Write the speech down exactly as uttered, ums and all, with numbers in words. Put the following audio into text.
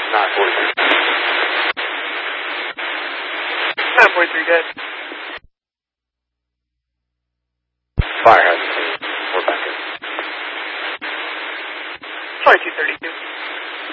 nine forty-three. nine forty-three, good. Fire hazard. We're back in. twenty-two thirty-two.